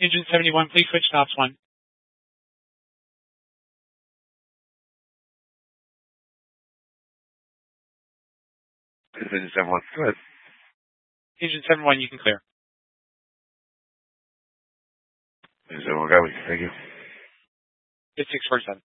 Engine 71, please switch to ops 1. Engine 71, go ahead. Engine 71, you can clear. Engine 71, got me. Thank you. It's 647.